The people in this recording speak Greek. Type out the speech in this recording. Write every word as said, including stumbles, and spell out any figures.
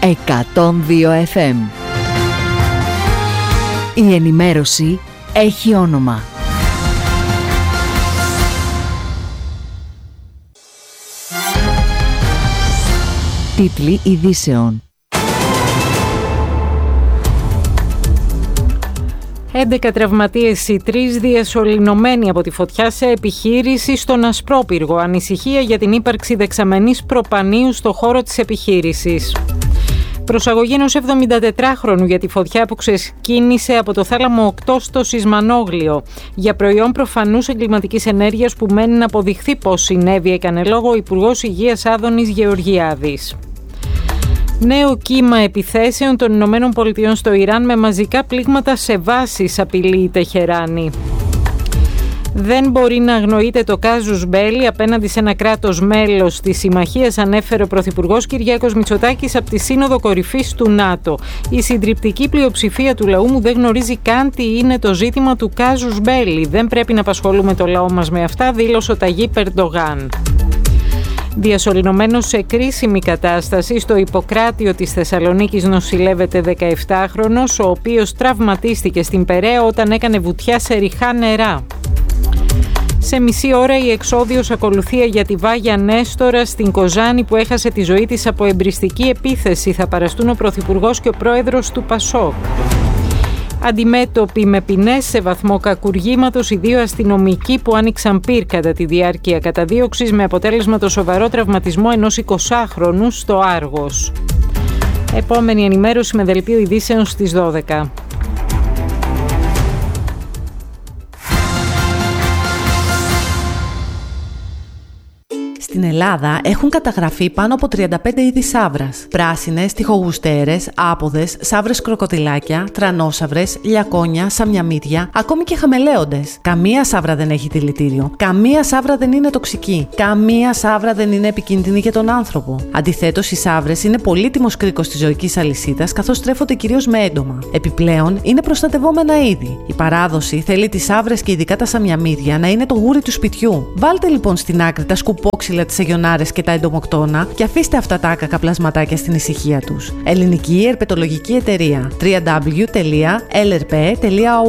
εκατόν δύο εφ εμ. Η ενημέρωση έχει όνομα. Τίτλοι ειδήσεων. έντεκα τραυματίες, οι τρεις διασωληνωμένοι από τη φωτιά σε επιχείρηση στον Ασπρόπυργο. Ανησυχία για την ύπαρξη δεξαμενής προπανίου στο χώρο της επιχείρησης. Προσαγωγή ενός εβδομηντατετράχρονου για τη φωτιά που ξεκίνησε από το θάλαμο οκτώ στο Σισμανόγλιο. Για προϊόν προφανούς εγκληματικής ενέργειας που μένει να αποδειχθεί πως συνέβη, έκανε λόγο ο Υπουργός Υγείας Άδωνης Γεωργιάδης. Νέο κύμα επιθέσεων των Ηνωμένων Πολιτειών στο Ιράν με μαζικά πλήγματα σε βάσεις, απειλεί η Τεχεράνη. Δεν μπορεί να αγνοείται το κάζους μπέλι απέναντι σε ένα κράτος μέλος της συμμαχίας, ανέφερε ο Πρωθυπουργός Κυριάκος Μητσοτάκης από τη Σύνοδο Κορυφής του ΝΑΤΟ. Η συντριπτική πλειοψηφία του λαού μου δεν γνωρίζει καν τι είναι το ζήτημα του κάζους μπέλι. Δεν πρέπει να απασχολούμε το λαό μας με αυτά, δήλωσε ο Ταγίπ Ερντογάν. Διασωληνωμένος σε κρίσιμη κατάσταση στο Ιπποκράτιο της Θεσσαλονίκης νοσηλεύεται δεκαεπτάχρονος, ο οποίος τραυματίστηκε στην Περαία όταν έκανε βουτιά σε ρηχά νερά. Σε μισή ώρα η εξώδιος ακολουθία για τη Βάγια Νέστορα στην Κοζάνη που έχασε τη ζωή της από εμπριστική επίθεση. Θα παραστούν ο Πρωθυπουργός και ο Πρόεδρος του Πασόκ. Αντιμέτωποι με ποινές σε βαθμό κακουργήματος οι δύο αστυνομικοί που άνοιξαν πυρ κατά τη διάρκεια καταδίωξης με αποτέλεσμα το σοβαρό τραυματισμό ενός εικοσάχρονου στο Άργος. Επόμενη ενημέρωση με δελτίο ειδήσεων στις δώδεκα. Στην Ελλάδα έχουν καταγραφεί πάνω από τριάντα πέντε είδη σαύρας. Πράσινες, τοιχογουστέρες, άποδες, σαύρες κροκοδιλάκια, τρανόσαυρες, λιακόνια, σαμιαμίδια, ακόμη και χαμελέοντες. Καμία σαύρα δεν έχει δηλητήριο. Καμία σαύρα δεν είναι τοξική. Καμία σαύρα δεν είναι επικίνδυνη για τον άνθρωπο. Αντιθέτως, οι σαύρες είναι πολύτιμος κρίκος της ζωικής αλυσίδας, καθώς τρέφονται κυρίως με έντομα. Επιπλέον, είναι προστατευόμενα είδη. Η παράδοση θέλει τις σαύρες και ειδικά τα σαμιαμίδια να είναι το γούρι του σπιτιού. Βάλτε λοιπόν στην άκρη τα σκουπόξυλα, τις αγιονάρες και τα εντομοκτώνα και αφήστε αυτά τα άκακα πλασματάκια στην ησυχία τους. Ελληνική Ερπετολογική Εταιρεία. double-u double-u double-u τελεία ελ ερ πι τελεία ο